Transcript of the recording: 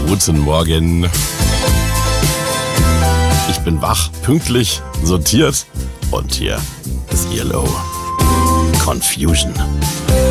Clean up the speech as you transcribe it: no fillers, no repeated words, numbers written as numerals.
Guten Morgen. Ich bin wach, pünktlich, sortiert und hier ist ELO. Confusion.